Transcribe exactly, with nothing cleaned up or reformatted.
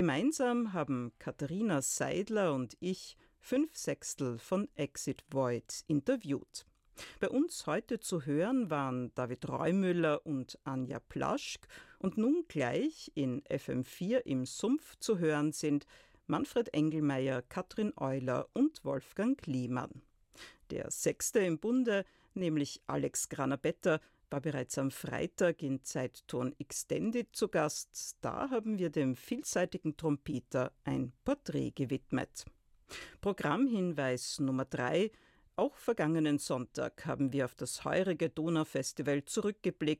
Gemeinsam haben Katharina Seidler und ich fünf Sechstel von Exit Void interviewt. Bei uns heute zu hören waren David Reumüller und Anja Plaschk und nun gleich in F M vier im Sumpf zu hören sind Manfred Engelmeier, Katrin Euler und Wolfgang Liemann. Der Sechste im Bunde, nämlich Alex Granabetter, war bereits am Freitag in Zeitton Extended zu Gast. Da haben wir dem vielseitigen Trompeter ein Porträt gewidmet. Programmhinweis Nummer drei. Auch vergangenen Sonntag haben wir auf das heurige Donaufestival zurückgeblickt